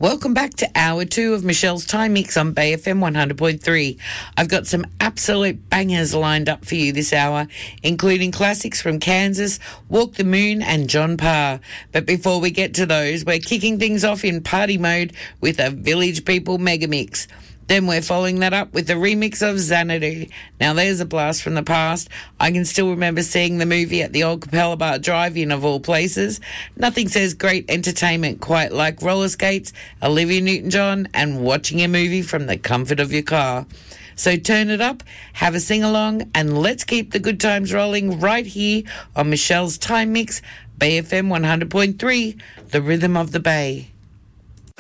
Welcome back to Hour 2 of Michelle's Time Mix on Bay FM 100.3. I've got some absolute bangers lined up for you this hour, including classics from Kansas, Walk the Moon and John Parr. But before we get to those, we're kicking things off in party mode with a Village People mega mix. Then we're following that up with a remix of Xanadu. Now there's a blast from the past. I can still remember seeing the movie at the old Capella Bar Drive-In of all places. Nothing says great entertainment quite like roller skates, Olivia Newton-John, and watching a movie from the comfort of your car. So turn it up, have a sing-along, and let's keep the good times rolling right here on Michelle's Time Mix, Bay FM 100.3, the rhythm of the Bay.